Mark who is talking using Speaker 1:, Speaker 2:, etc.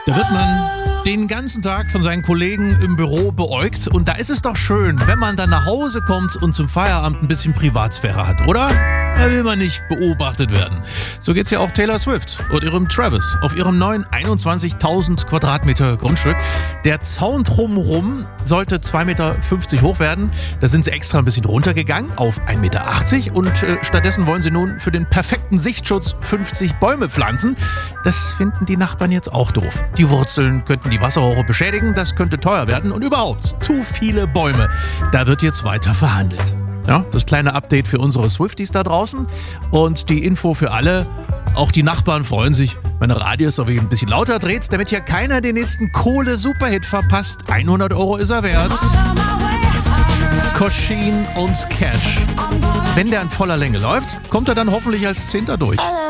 Speaker 1: Da wird man den ganzen Tag von seinen Kollegen im Büro beäugt und da ist es doch schön, wenn man dann nach Hause kommt und zum Feierabend ein bisschen Privatsphäre hat, oder? Da will man nicht beobachtet werden. So geht's ja auch Taylor Swift und ihrem Travis auf ihrem neuen 21.000 Quadratmeter Grundstück. Der Zaun drumherum sollte 2,50 Meter hoch werden. Da sind sie extra ein bisschen runtergegangen auf 1,80 Meter und stattdessen wollen sie nun für den perfekten Sichtschutz 50 Bäume pflanzen. Das finden die Nachbarn jetzt auch doof. Die Wurzeln könnten die Wasserrohre beschädigen, das könnte teuer werden und überhaupt zu viele Bäume. Da wird jetzt weiter verhandelt. Ja, das kleine Update für unsere Swifties da draußen und die Info für alle. Auch die Nachbarn freuen sich, wenn der Radius so ein bisschen lauter dreht, damit ja keiner den nächsten Kohle-Superhit verpasst. 100 € ist er wert. Kosheen und Catch. Wenn der in voller Länge läuft, kommt er dann hoffentlich als 10. durch.